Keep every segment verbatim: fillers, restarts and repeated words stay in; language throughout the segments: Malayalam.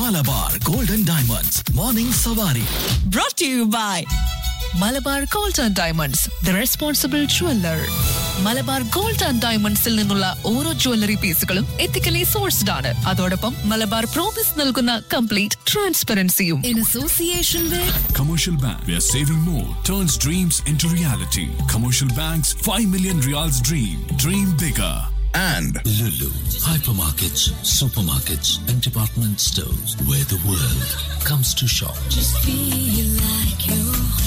Malabar Golden Diamonds Morning Savari. Brought to you by Malabar gold and diamonds the responsible jeweller. Malabar gold and ഡയമണ്ട്സിൽ നിന്നുള്ള ഓരോ ജ്വല്ലറി പീസുകളും എത്തിക്കലി സോഴ്സ്ഡ് ആണ്. അതോടൊപ്പം മലബാർ പ്രോമിസ് നൽകുന്ന complete ട്രാൻസ്പെറൻസിയും. In association with Commercial Bank, where saving more turns dreams into reality. Commercial Bank's five million reals dream. Dream bigger. And Lulu, hypermarkets, supermarkets, and department stores where the world comes to shop. Just feel like you're home.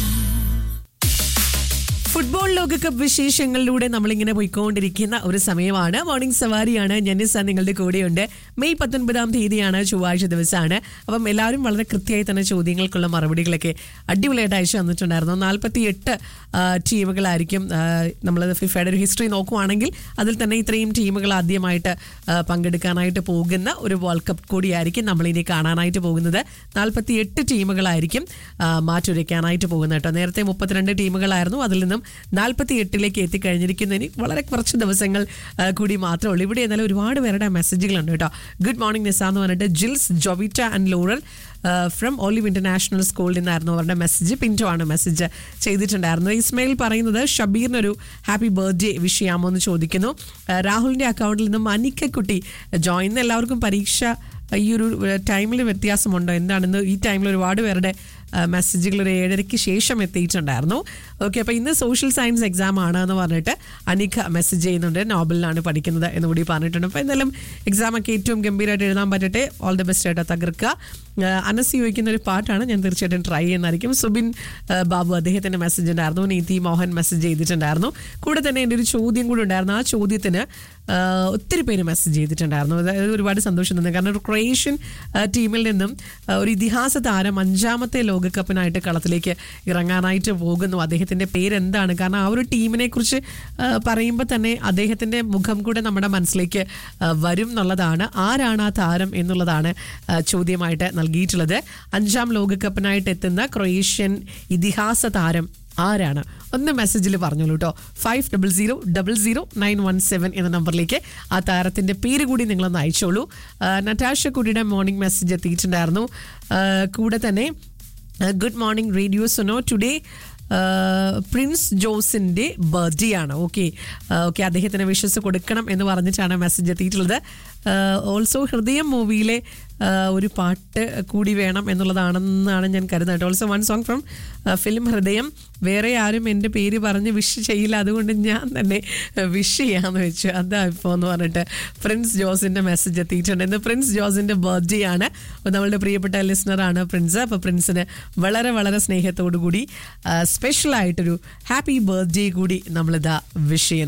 Football ലോകകപ്പ് വിശേഷങ്ങളിലൂടെ നമ്മളിങ്ങനെ പോയിക്കൊണ്ടിരിക്കുന്ന ഒരു സമയമാണ്. മോർണിംഗ് സവാരിയാണ്. ജനിസ നിങ്ങളുടെ കൂടെയുണ്ട്. മെയ് പത്തൊൻപതാം തീയതിയാണ്, ചൊവ്വാഴ്ച ദിവസമാണ്. അപ്പം എല്ലാവരും വളരെ കൃത്യമായി തന്നെ ചോദ്യങ്ങൾക്കുള്ള മറുപടികളൊക്കെ അടിപൊളിയായിട്ട് അയച്ചു തന്നിട്ടുണ്ടായിരുന്നു. നാൽപ്പത്തി എട്ട് ടീമുകളായിരിക്കും. നമ്മൾ ഫിഫയുടെ ഒരു ഹിസ്റ്ററി നോക്കുവാണെങ്കിൽ അതിൽ തന്നെ ഇത്രയും ടീമുകൾ ആദ്യമായിട്ട് പങ്കെടുക്കാനായിട്ട് പോകുന്ന ഒരു വേൾഡ് കപ്പ് കൂടിയായിരിക്കും നമ്മളിനി കാണാനായിട്ട് പോകുന്നത്. നാൽപ്പത്തി എട്ട് ടീമുകളായിരിക്കും മാറ്റുരയ്ക്കാനായിട്ട് പോകുന്നത് കേട്ടോ. നേരത്തെ മുപ്പത്തിരണ്ട് ടീമുകളായിരുന്നു. അതിൽ നിന്നും നാൽപ്പത്തി എട്ടിലേക്ക് എത്തിക്കഴിഞ്ഞിരിക്കുന്നതിന് വളരെ കുറച്ച് ദിവസങ്ങൾ കൂടി മാത്രമേ ഉള്ളൂ. ഇവിടെ എന്നാലും ഒരുപാട് പേരുടെ മെസ്സേജുകളുണ്ട് കേട്ടോ. ഗുഡ് മോർണിംഗ് നിസ എന്ന് പറഞ്ഞിട്ട് Jils, Jovita and laurel from olive international സ്കൂളിൽ നിന്നായിരുന്നു അവരുടെ മെസ്സേജ്. പിൻറ്റോ ആണ് മെസ്സേജ് ചെയ്തിട്ടുണ്ടായിരുന്നത്. ഇസ്മയിൽ പറയുന്നത് ഷബീറിനൊരു ഹാപ്പി ബർത്ത്ഡേ വിഷ് ചെയ്യാമോ എന്ന് ചോദിക്കുന്നു. രാഹുലിൻ്റെ അക്കൗണ്ടിൽ നിന്നും അനിക്കക്കുട്ടി ജോയിൻ. ഇന്ന് എല്ലാവർക്കും പരീക്ഷ ഈ ഒരു ടൈമിൽ വ്യത്യാസമുണ്ടോ എന്താണെന്ന് ഈ ടൈമിൽ ഒരുപാട് പേരുടെ മെസ്സേജുകൾ ഒരു ഏഴരയ്ക്ക് ശേഷം എത്തിയിട്ടുണ്ടായിരുന്നു. ഓക്കെ, അപ്പോൾ ഇന്ന് സോഷ്യൽ സയൻസ് എക്സാം ആണ് എന്ന് പറഞ്ഞിട്ട് അനിക മെസ്സേജ് ചെയ്യുന്നുണ്ട്. നോബലിലാണ് പഠിക്കുന്നത് എന്നുകൂടി പറഞ്ഞിട്ടുണ്ട്. അപ്പോൾ എന്തായാലും എക്സാമൊക്കെ ഏറ്റവും ഗംഭീരമായിട്ട് എഴുതാൻ പറ്റട്ടെ. ഓൾ ദി ബെസ്റ്റ് ആയിട്ട് തകർക്കുക. അനസ് ചോദിക്കുന്ന ഒരു പാട്ടാണ്, ഞാൻ തീർച്ചയായിട്ടും ട്രൈ ചെയ്യുന്നതായിരിക്കും. സുബിൻ ബാബു അദ്ദേഹത്തിൻ്റെ മെസ്സേജ് ഉണ്ടായിരുന്നു. നീതി മോഹൻ മെസ്സേജ് ചെയ്തിട്ടുണ്ടായിരുന്നു. കൂടെ തന്നെ എൻ്റെ ഒരു ചോദ്യം കൂടി ഉണ്ടായിരുന്നു. ആ ചോദ്യത്തിന് ഒത്തിരി പേര് മെസ്സേജ് ചെയ്തിട്ടുണ്ടായിരുന്നു. അതായത് ഒരുപാട് സന്തോഷം തന്നെ. കാരണം ഒരു ക്രൊയേഷ്യൻ ടീമിൽ നിന്നും ഒരു ഇതിഹാസ താരം അഞ്ചാമത്തെ ലോകകപ്പിനായിട്ട് കളത്തിലേക്ക് ഇറങ്ങാനായിട്ട് പോകുന്നു. അദ്ദേഹത്തിൻ്റെ പേരെന്താണ്? കാരണം ആ ഒരു ടീമിനെ കുറിച്ച് പറയുമ്പോൾ തന്നെ അദ്ദേഹത്തിൻ്റെ മുഖം കൂടെ നമ്മുടെ മനസ്സിലേക്ക് വരും എന്നുള്ളതാണ്. ആരാണ് ആ താരം എന്നുള്ളതാണ് ചോദ്യമായിട്ട് നൽകിയിട്ടുള്ളത്. അഞ്ചാം ലോകകപ്പിനായിട്ട് എത്തുന്ന ക്രൊയേഷ്യൻ ഇതിഹാസ താരം ആരാണ്? ഒന്ന് മെസ്സേജിൽ പറഞ്ഞോളൂ കേട്ടോ. Five double zero double zero nine one seven എന്ന നമ്പറിലേക്ക് ആ താരത്തിൻ്റെ പേര് കൂടി നിങ്ങളൊന്ന് അയച്ചോളൂ. നറ്റാഷ കുട്ടിയുടെ മോർണിംഗ് മെസ്സേജ് എത്തിയിട്ടുണ്ടായിരുന്നു. കൂടെ തന്നെ good morning radio Suno. Today Prince ജോസിൻ്റെ birthday ആണ്. ഓക്കെ ഓക്കെ അദ്ദേഹത്തിന് വിഷസ് കൊടുക്കണം എന്ന് പറഞ്ഞിട്ടാണ് മെസ്സേജ് എത്തിയിട്ടുള്ളത്. ഓൾസോ ഹൃദയം മൂവിയിലെ ഒരു പാട്ട് കൂടി വേണം എന്നുള്ളതാണെന്നാണ് ഞാൻ കരുതുന്നത്. Also one song from film ഹൃദയം. വേറെ ആരും എൻ്റെ പേര് പറഞ്ഞ് വിഷ് ചെയ്യില്ല, അതുകൊണ്ട് ഞാൻ തന്നെ വിഷ് ചെയ്യാമെന്ന് വെച്ചു. അതാ ഇപ്പോൾ എന്ന് പറഞ്ഞിട്ട് പ്രിൻസ് ജോസിൻ്റെ മെസ്സേജ് എത്തിയിട്ടുണ്ട്. ഇന്ന് പ്രിൻസ് ജോസിൻ്റെ ബർത്ത്ഡേ ആണ്. നമ്മളുടെ പ്രിയപ്പെട്ട ലിസണറാണ് പ്രിൻസ്. അപ്പോൾ പ്രിൻസിന് വളരെ വളരെ സ്നേഹത്തോടു കൂടി സ്പെഷ്യലായിട്ടൊരു ഹാപ്പി ബർത്ത്ഡേ കൂടി നമ്മളിതാ വിഷ് ചെയ്യുന്നു.